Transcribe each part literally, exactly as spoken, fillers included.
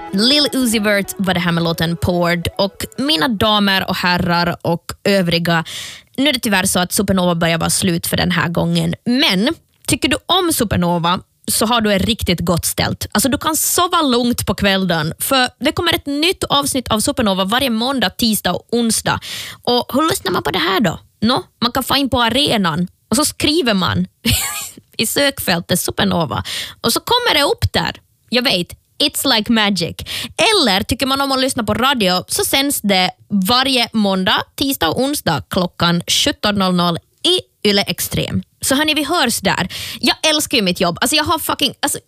Lil Uzi Vert var det här med låten Poured. Och mina damer och herrar och övriga, nu är det tyvärr så att Supernova börjar vara slut för den här gången. Men tycker du om Supernova så har du ett riktigt gott ställt. Alltså du kan sova lugnt på kvällen, för det kommer ett nytt avsnitt av Supernova varje måndag, tisdag och onsdag. Och hur lyssnar man på det här då? No, man kan få in på arenan och så skriver man i sökfältet Supernova och så kommer det upp där. Jag vet, it's like magic. Eller tycker man om att lyssna på radio så sänds det varje måndag, tisdag och onsdag klockan sjutton noll noll i Yle Extrem. Så hörni, vi hörs där. Jag älskar ju mitt jobb. Alltså jag har fucking... Alltså,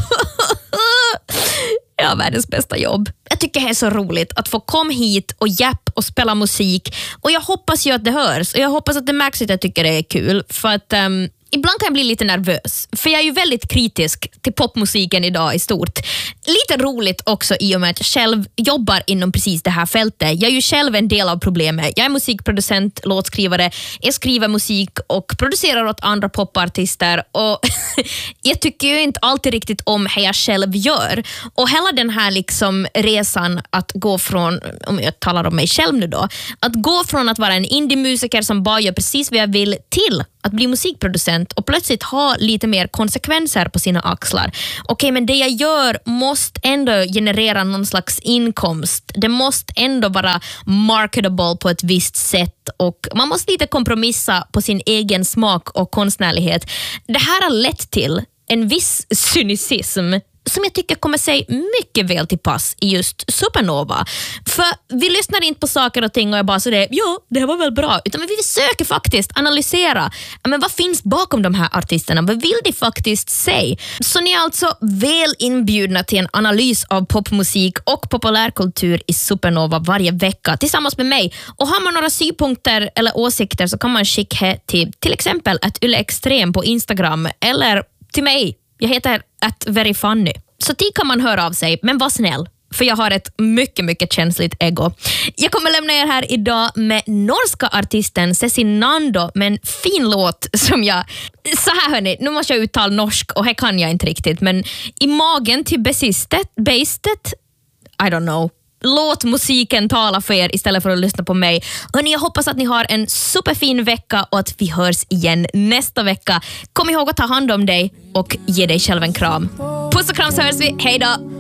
jag har världens bästa jobb. Jag tycker det är så roligt att få komma hit och japp och spela musik. Och jag hoppas ju att det hörs. Och jag hoppas att det märks att jag tycker det är kul. För att... Um, Ibland kan jag bli lite nervös, för jag är ju väldigt kritisk till popmusiken idag i stort. Lite roligt också i och med att jag själv jobbar inom precis det här fältet. Jag är ju själv en del av problemet. Jag är musikproducent, låtskrivare. Jag skriver musik och producerar åt andra popartister. Och jag tycker ju inte alltid riktigt om vad jag själv gör. Och hela den här liksom resan att gå från, om jag talar om mig själv nu då, att gå från att vara en indie-musiker som bara gör precis vad jag vill till att bli musikproducent och plötsligt ha lite mer konsekvenser på sina axlar. Okej, okay, men det jag gör måste ändå generera någon slags inkomst. Det måste ändå vara marketable på ett visst sätt och man måste lite kompromissa på sin egen smak och konstnärlighet. Det här har lett till en viss cynicism som jag tycker kommer sig mycket väl till pass i just Supernova. För vi lyssnar inte på saker och ting och jag bara så det, ja, det var väl bra. Utan vi försöker faktiskt analysera, men vad finns bakom de här artisterna? Vad vill de faktiskt säga? Så ni är alltså väl inbjudna till en analys av popmusik och populärkultur i Supernova varje vecka tillsammans med mig. Och har man några synpunkter eller åsikter så kan man skicka till till exempel att Yle Extrem på Instagram eller till mig. Jag heter at very funny. Så dit kan man höra av sig, men var snäll. För jag har ett mycket, mycket känsligt ego. Jag kommer lämna er här idag med norska artisten Cezinando med en fin låt som jag... Så här hörni, nu måste jag uttala norsk och här kan jag inte riktigt. Men i magen till basistet, bastet, I don't know. Låt musiken tala för er istället för att lyssna på mig. Och jag hoppas att ni har en superfin vecka och att vi hörs igen nästa vecka. Kom ihåg att ta hand om dig och ge dig själv en kram. Puss och kram så hörs vi. Hej då!